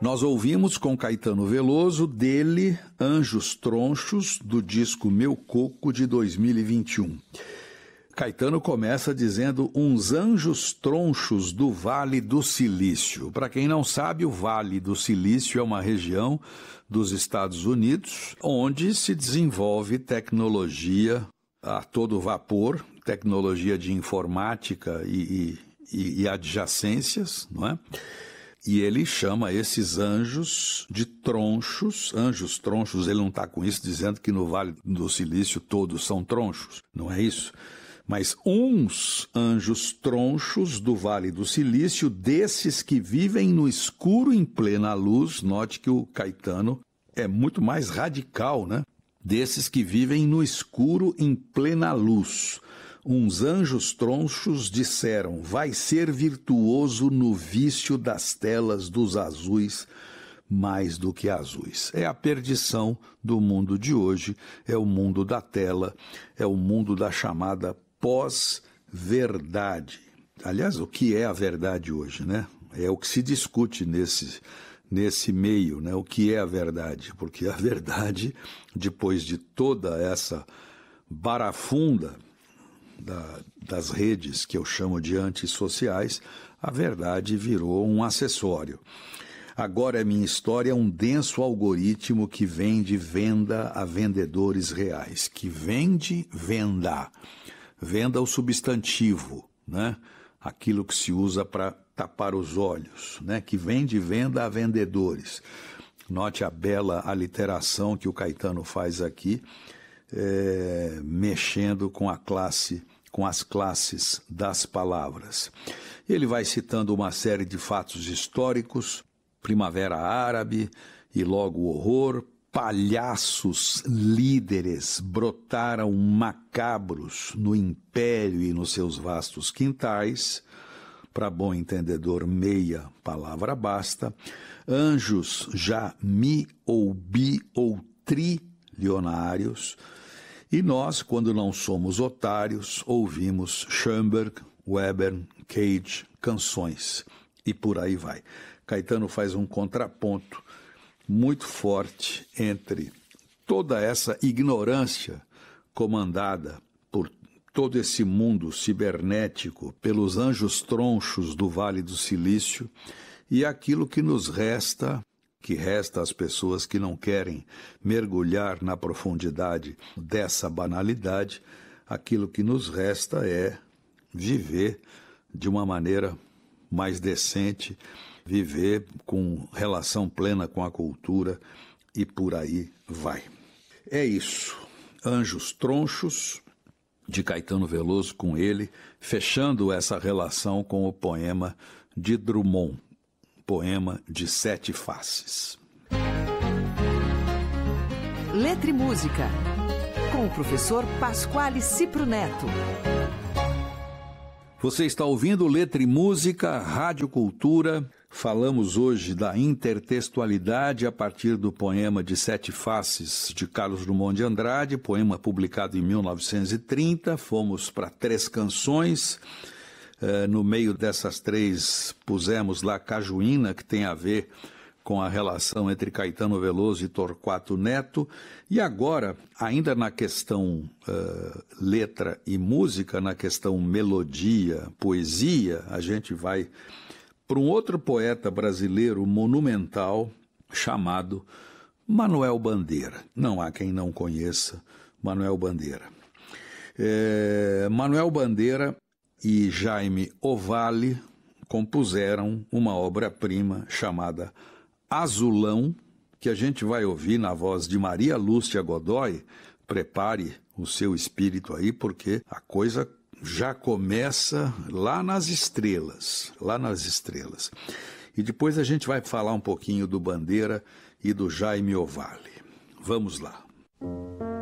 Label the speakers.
Speaker 1: Nós ouvimos com Caetano Veloso, dele, Anjos Tronchos, do disco Meu Coco, de 2021. Caetano começa dizendo uns anjos tronchos do Vale do Silício. Para quem não sabe, o Vale do Silício é uma região dos Estados Unidos onde se desenvolve tecnologia a todo vapor, tecnologia de informática e adjacências, não é? E ele chama esses anjos de tronchos. Anjos tronchos, ele não está com isso dizendo que no Vale do Silício todos são tronchos, não é isso? Mas uns anjos tronchos do Vale do Silício, desses que vivem no escuro em plena luz. Note que o Caetano é muito mais radical, né? Desses que vivem no escuro em plena luz. Uns anjos tronchos disseram, vai ser virtuoso no vício das telas dos azuis, mais do que azuis. É a perdição do mundo de hoje, é o mundo da tela, é o mundo da chamada pós-verdade. Aliás, o que é a verdade hoje, né? É o que se discute nesse meio, né? O que é a verdade? Porque a verdade, depois de toda essa barafunda das redes que eu chamo de antissociais, a verdade virou um acessório. Agora é minha história um denso algoritmo que vende venda a vendedores reais, que vende venda o substantivo, né? Aquilo que se usa para tapar os olhos, né? Que vende venda a vendedores. Note a bela aliteração que o Caetano faz aqui, mexendo com as classes das palavras. Ele vai citando uma série de fatos históricos, Primavera Árabe e logo o horror, palhaços líderes brotaram macabros no império e nos seus vastos quintais, para bom entendedor meia palavra basta, anjos já ou trilionários, e nós, quando não somos otários, ouvimos Schoenberg, Webern, Cage, canções, e por aí vai. Caetano faz um contraponto muito forte entre toda essa ignorância comandada por todo esse mundo cibernético, pelos anjos tronchos do Vale do Silício, e aquilo que nos resta, que resta às pessoas que não querem mergulhar na profundidade dessa banalidade, aquilo que nos resta é viver de uma maneira mais decente, viver com relação plena com a cultura e por aí vai. É isso. Anjos Tronchos, de Caetano Veloso, com ele, fechando essa relação com o poema de Drummond, poema de 7 faces.
Speaker 2: Letra e Música, com o professor Pasquale Cipro Neto.
Speaker 1: Você está ouvindo Letra e Música, Rádio Cultura. Falamos hoje da intertextualidade a partir do poema de 7 faces de Carlos Drummond de Andrade, poema publicado em 1930. Fomos para 3 canções. No meio dessas 3 pusemos lá Cajuína, que tem a ver com a relação entre Caetano Veloso e Torquato Neto. E agora, ainda na questão letra e música, na questão melodia, poesia, a gente vai para um outro poeta brasileiro monumental chamado Manuel Bandeira. Não há quem não conheça Manuel Bandeira. Manuel Bandeira e Jaime Ovalle compuseram uma obra-prima chamada Azulão, que a gente vai ouvir na voz de Maria Lúcia Godoy. Prepare o seu espírito aí, porque a coisa já começa lá nas estrelas, E depois a gente vai falar um pouquinho do Bandeira e do Jaime Ovalle. Vamos lá.